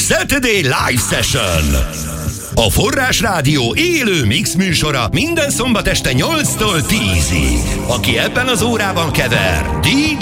Saturday Live Session. A Forrás Rádió élő mix műsora minden szombat este 8-tól 10-ig. Aki ebben az órában kever, DJ